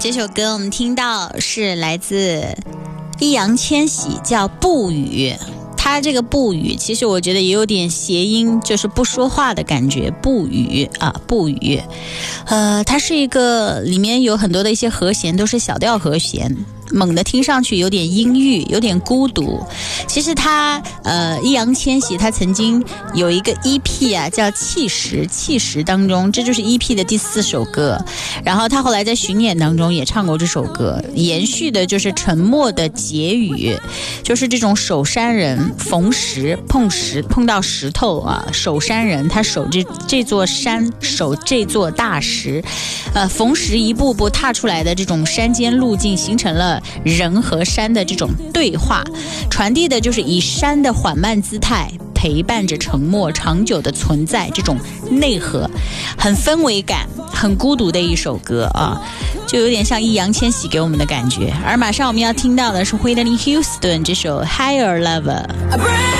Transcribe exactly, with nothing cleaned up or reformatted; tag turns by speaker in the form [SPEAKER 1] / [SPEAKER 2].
[SPEAKER 1] 这首歌我们听到是来自易烊千玺，叫不语。他这个不语其实我觉得也有点谐音，就是不说话的感觉，不语啊，不语。呃，它是一个里面有很多的一些和弦都是小调和弦，猛的听上去有点阴郁，有点孤独。其实他呃，易烊千玺他曾经有一个 E P 啊，叫《气时》，气时当中，这就是 E P 的第四首歌。然后他后来在巡演当中也唱过这首歌，延续的就是沉默的结语，就是这种守山人逢石碰石碰到石头啊，守山人他守这这座山，守这座大石，呃，逢石一步步踏出来的这种山间路径，形成了人和山的这种对话，传递的就是以山的缓慢姿态陪伴着沉默长久的存在，这种内核很氛围感很孤独的一首歌啊，就有点像易烊千玺给我们的感觉。而马上我们要听到的是惠特尼休斯顿这首 Higher Lover。